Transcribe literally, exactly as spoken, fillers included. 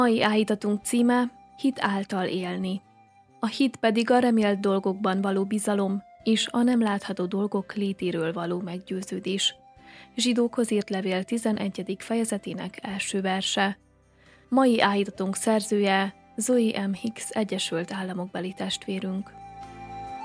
Mai áhítatunk címe Hit által élni. A hit pedig a remélt dolgokban való bizalom és a nem látható dolgok létéről való meggyőződés. Zsidókhoz írt levél tizenegyedik fejezetének első verse. Mai áhítatunk szerzője Zoe M. Hicks Egyesült Államokbeli testvérünk.